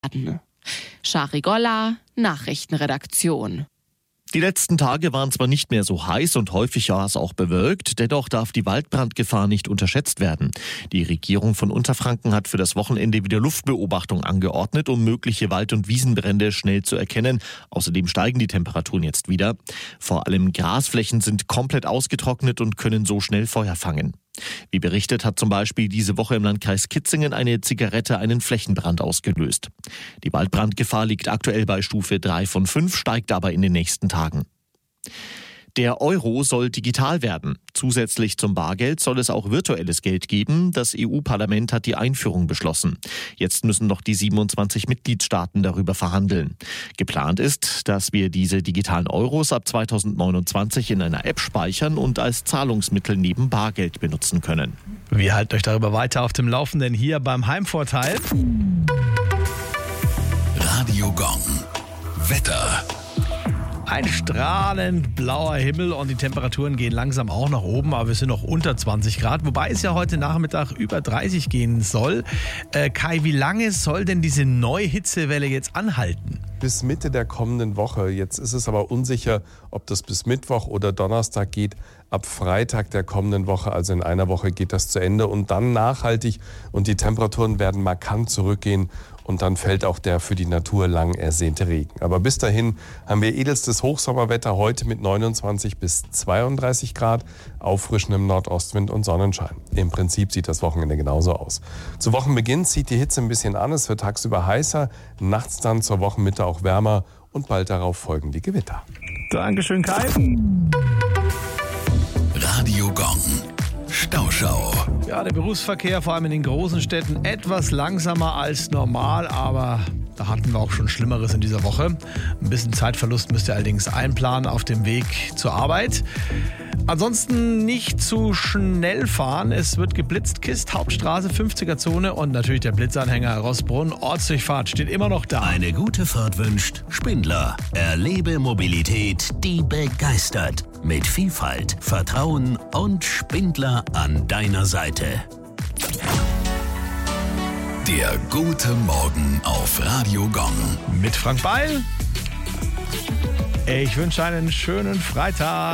Shari Golla, Nachrichtenredaktion. Die letzten Tage waren zwar nicht mehr so heiß und häufig war es auch bewölkt, dennoch darf die Waldbrandgefahr nicht unterschätzt werden. Die Regierung von Unterfranken hat für das Wochenende wieder Luftbeobachtung angeordnet, um mögliche Wald- und Wiesenbrände schnell zu erkennen. Außerdem steigen die Temperaturen jetzt wieder. Vor allem Grasflächen sind komplett ausgetrocknet und können so schnell Feuer fangen. Wie berichtet, hat zum Beispiel diese Woche im Landkreis Kitzingen eine Zigarette einen Flächenbrand ausgelöst. Die Waldbrandgefahr liegt aktuell bei Stufe 3 von 5, steigt aber in den nächsten Tagen. Der Euro soll digital werden. Zusätzlich zum Bargeld soll es auch virtuelles Geld geben. Das EU-Parlament hat die Einführung beschlossen. Jetzt müssen noch die 27 Mitgliedstaaten darüber verhandeln. Geplant ist, dass wir diese digitalen Euros ab 2029 in einer App speichern und als Zahlungsmittel neben Bargeld benutzen können. Wir halten euch darüber weiter auf dem Laufenden hier beim Heimvorteil. Radio Gong. Wetter. Ein strahlend blauer Himmel und die Temperaturen gehen langsam auch nach oben, aber wir sind noch unter 20 Grad, wobei es ja heute Nachmittag über 30 gehen soll. Kai, wie lange soll denn diese neue Hitzewelle jetzt anhalten? Bis Mitte der kommenden Woche. Jetzt ist es aber unsicher, ob das bis Mittwoch oder Donnerstag geht. Ab Freitag der kommenden Woche, also in einer Woche, geht das zu Ende und dann nachhaltig und die Temperaturen werden markant zurückgehen. Und dann fällt auch der für die Natur lang ersehnte Regen. Aber bis dahin haben wir edelstes Hochsommerwetter heute mit 29 bis 32 Grad, auffrischendem Nordostwind und Sonnenschein. Im Prinzip sieht das Wochenende genauso aus. Zu Wochenbeginn zieht die Hitze ein bisschen an, es wird tagsüber heißer, nachts dann zur Wochenmitte auch wärmer und bald darauf folgen die Gewitter. Dankeschön, Kai. Radio Gong. Stauschau. Ja, der Berufsverkehr, vor allem in den großen Städten, etwas langsamer als normal, aber da hatten wir auch schon Schlimmeres in dieser Woche. Ein bisschen Zeitverlust müsst ihr allerdings einplanen auf dem Weg zur Arbeit. Ansonsten nicht zu schnell fahren. Es wird geblitzt. Kist, Hauptstraße, 50er-Zone und natürlich der Blitzanhänger Rossbrunn. Ortsdurchfahrt steht immer noch da. Eine gute Fahrt wünscht Spindler. Erlebe Mobilität, die begeistert. Mit Vielfalt, Vertrauen und Spindler an deiner Seite. Der gute Morgen auf Radio Gong. Mit Frank Beil. Ich wünsche einen schönen Freitag.